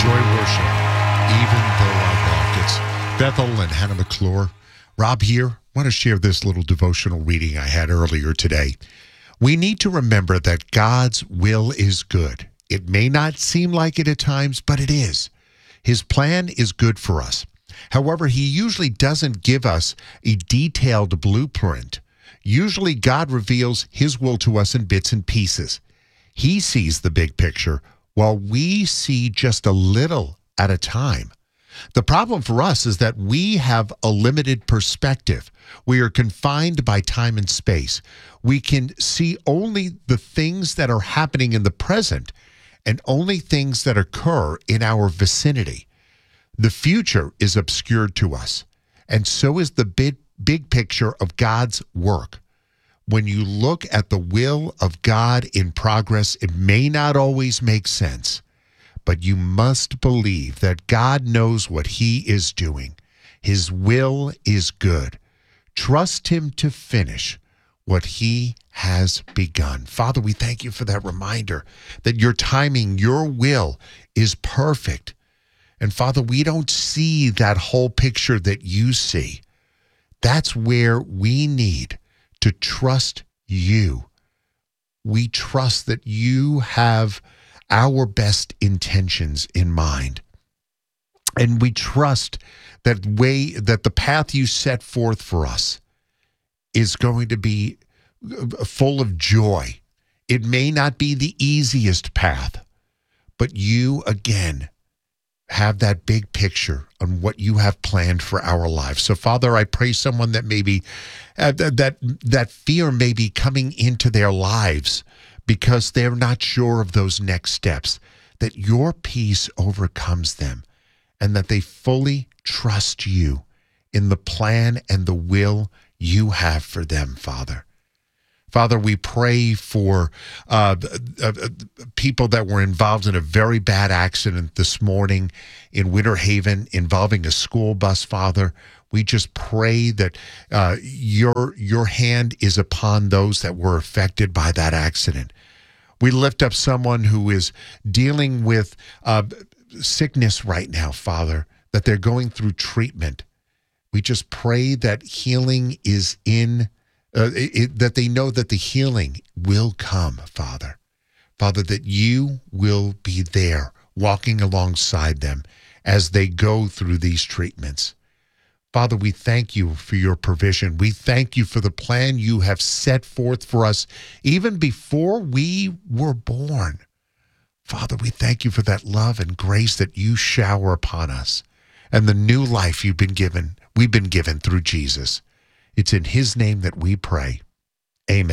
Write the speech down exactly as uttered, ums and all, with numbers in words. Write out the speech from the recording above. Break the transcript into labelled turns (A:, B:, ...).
A: enjoy worship, even though I walk. It's Bethel and Hannah McClure. Rob here. I want to share this little devotional reading I had earlier today. We need to remember that God's will is good. It may not seem like it at times, but it is. His plan is good for us. However, he usually doesn't give us a detailed blueprint. Usually, God reveals his will to us in bits and pieces. He sees the big picture, while we see just a little at a time. The problem for us is that we have a limited perspective. We are confined by time and space. We can see only the things that are happening in the present and only things that occur in our vicinity. The future is obscured to us, and so is the big, big picture of God's work. When you look at the will of God in progress, it may not always make sense, but you must believe that God knows what he is doing. His will is good. Trust him to finish what he has begun. Father, we thank you for that reminder that your timing, your will is perfect. And Father, we don't see that whole picture that you see. That's where we need to trust you. We trust that you have our best intentions in mind. And we trust that way that the path you set forth for us is going to be full of joy. It may not be the easiest path, but you again have that big picture on what you have planned for our lives. So Father, I pray someone that maybe uh, that that fear may be coming into their lives because they're not sure of those next steps, that your peace overcomes them and that they fully trust you in the plan and the will you have for them, Father. Father, we pray for uh, uh, people that were involved in a very bad accident this morning in Winter Haven involving a school bus, Father. We just pray that uh, your, your hand is upon those that were affected by that accident. We lift up someone who is dealing with uh, sickness right now, Father, that they're going through treatment. We just pray that healing is in Uh, it, that they know that the healing will come, Father. Father, that you will be there walking alongside them as they go through these treatments. Father, we thank you for your provision. We thank you for the plan you have set forth for us even before we were born. Father, we thank you for that love and grace that you shower upon us and the new life you've been given, we've been given through Jesus. It's in his name that we pray. Amen.